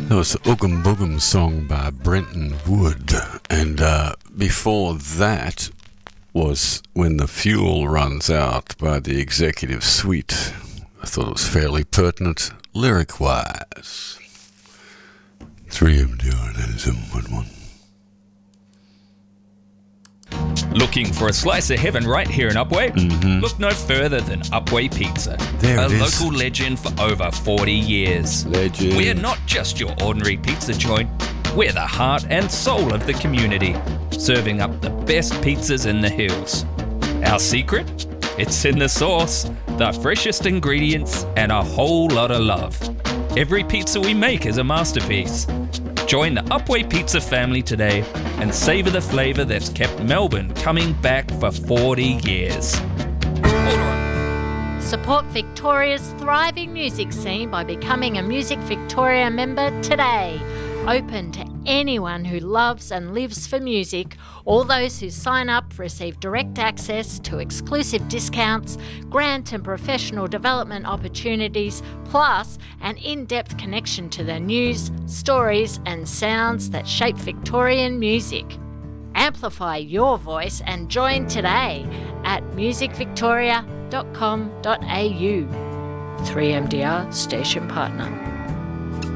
That was the Oogum Boogum song by Brenton Wood. And before that was When the Fuel Runs Out by the Executive Suite. I thought it was fairly pertinent lyric-wise. 3MDR 97.1. Looking for a slice of heaven right here in Upwey? Mm-hmm. Look no further than Upwey Pizza. There it is. A local legend for over 40 years. Legend. We're not just your ordinary pizza joint. We're the heart and soul of the community, serving up the best pizzas in the hills. Our secret? It's in the sauce, the freshest ingredients, and a whole lot of love. Every pizza we make is a masterpiece. Join the Upwey Pizza family today and savour the flavour that's kept Melbourne coming back for 40 years. Order on. Support Victoria's thriving music scene by becoming a Music Victoria member today. Open to anyone who loves and lives for music. All those who sign up receive direct access to exclusive discounts, grant and professional development opportunities, plus an in-depth connection to the news, stories and sounds that shape Victorian music. Amplify your voice and join today at musicvictoria.com.au. 3MDR Station Partner.